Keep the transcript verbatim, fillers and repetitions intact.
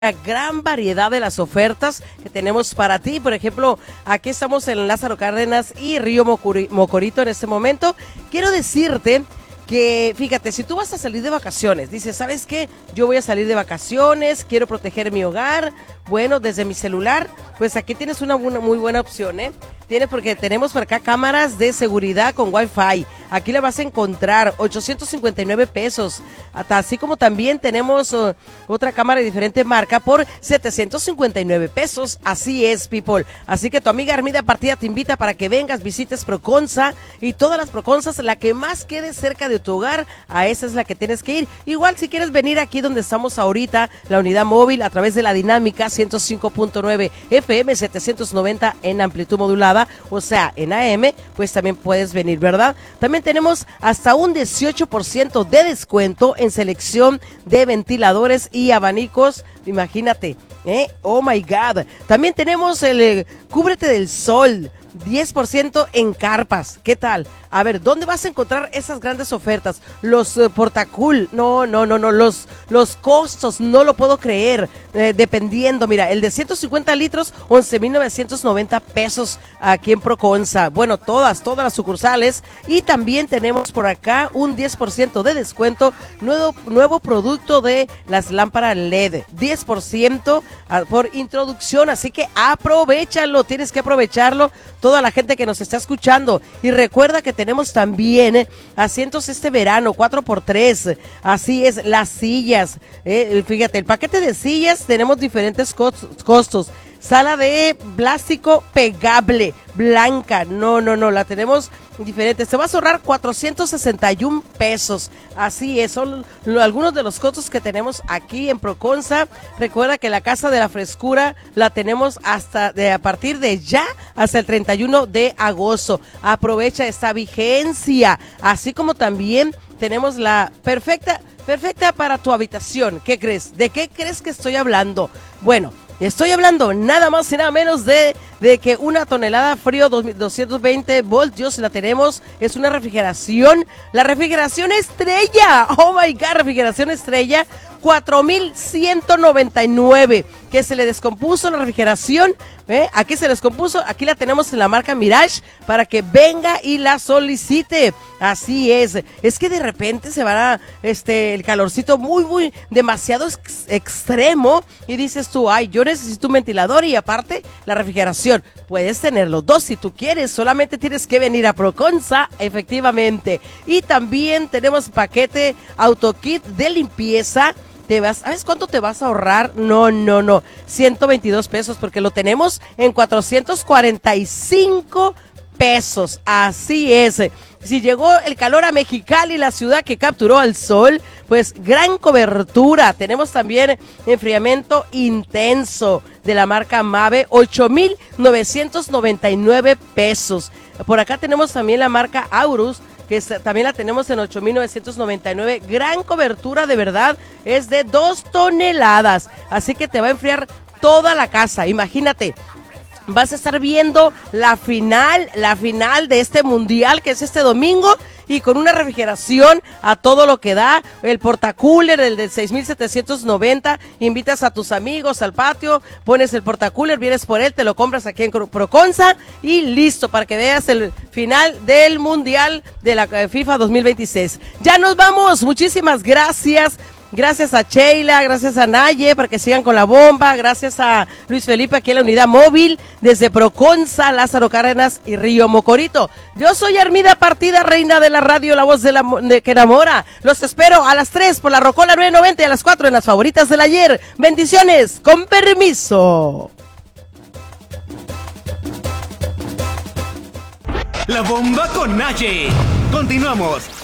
una gran variedad de las ofertas que tenemos para ti. Por ejemplo, aquí estamos en Lázaro Cárdenas y Río Mocuri- Mocorito en este momento. Quiero decirte que, fíjate, si tú vas a salir de vacaciones, dices, ¿sabes qué? Yo voy a salir de vacaciones, quiero proteger mi hogar, bueno, desde mi celular, pues aquí tienes una, una muy buena opción, ¿eh? Tienes porque tenemos por acá cámaras de seguridad con Wi-Fi. Aquí le vas a encontrar ochocientos cincuenta y nueve pesos. Hasta así como también tenemos uh, otra cámara de diferente marca por setecientos cincuenta y nueve pesos. Así es, people. Así que tu amiga Armida Partida te invita para que vengas, visites Proconza y todas las Proconzas, la que más quede cerca de tu hogar, a esa es la que tienes que ir. Igual si quieres venir aquí donde estamos ahorita, la unidad móvil a través de la dinámica ciento cinco punto nueve F M, setecientos noventa en amplitud modulada, o sea, en A M, pues también puedes venir, ¿verdad? También tenemos hasta un dieciocho por ciento de descuento en selección de ventiladores y abanicos, imagínate, ¿eh? Oh my God. También tenemos el eh, cúbrete del sol, diez por ciento en carpas. ¿Qué tal? A ver, ¿dónde vas a encontrar esas grandes ofertas? Los uh, portacool, no, no, no, no, los, los costos, no lo puedo creer, eh, dependiendo, mira, el de ciento cincuenta litros, once mil novecientos noventa pesos aquí en Proconza. Bueno, todas, todas las sucursales. Y también tenemos por acá un diez por ciento de descuento, nuevo, nuevo producto de las lámparas L E D, diez por ciento por introducción, así que aprovechalo, tienes que aprovecharlo, toda la gente que nos está escuchando. Y recuerda que tenemos también eh, asientos este verano, cuatro por tres, así es, las sillas, eh, fíjate, el paquete de sillas tenemos diferentes costos. Sala de plástico pegable, blanca, no, no, no, la tenemos diferente. Se va a ahorrar cuatrocientos sesenta y un pesos. Así es, son lo, algunos de los costos que tenemos aquí en Proconza. Recuerda que la Casa de la Frescura la tenemos hasta de a partir de ya hasta el treinta y uno de agosto. Aprovecha esta vigencia, así como también tenemos la perfecta, perfecta para tu habitación. ¿Qué crees? ¿De qué crees que estoy hablando? Bueno, estoy hablando nada más y nada menos de, de que una tonelada frío doscientos veinte voltios la tenemos, es una refrigeración, la refrigeración estrella, oh my God, refrigeración estrella, cuatro mil ciento noventa y nueve, que se le descompuso la refrigeración, ¿eh? Aquí se descompuso, aquí la tenemos en la marca Mirage, para que venga y la solicite, así es, es que de repente se va a, este, el calorcito muy, muy, demasiado ex- extremo, y dices tú, ay, yo necesito un ventilador y aparte la refrigeración, puedes tener los dos si tú quieres, solamente tienes que venir a Proconza, efectivamente, y también tenemos paquete AutoKit de limpieza. Te vas, ¿sabes cuánto te vas a ahorrar? No, no, no, ciento veintidós pesos, porque lo tenemos en cuatrocientos cuarenta y cinco pesos, así es. Si llegó el calor a Mexicali, la ciudad que capturó al sol, pues gran cobertura. Tenemos también enfriamiento intenso de la marca Mave, ocho mil novecientos noventa y nueve pesos. Por acá tenemos también la marca Aurus, que es, también la tenemos en ocho mil novecientos noventa y nueve, gran cobertura, de verdad, es de dos toneladas, así que te va a enfriar toda la casa, imagínate. Vas a estar viendo la final, la final de este mundial que es este domingo y con una refrigeración a todo lo que da, el portacooler, el de seis mil setecientos noventa, invitas a tus amigos al patio, pones el portacooler, vienes por él, te lo compras aquí en Proconza y listo para que veas el final del mundial de la FIFA dos mil veintiséis. Ya nos vamos, muchísimas gracias. Gracias a Sheila, gracias a Naye, para que sigan con la bomba, gracias a Luis Felipe aquí en la unidad móvil, desde Proconza, Lázaro Cárdenas y Río Mocorito. Yo soy Armida Partida, reina de la radio, la voz de la de que enamora. Los espero a las tres por la Rocola nueve noventa y a las cuatro en las favoritas del ayer. Bendiciones, con permiso. La bomba con Naye. Continuamos.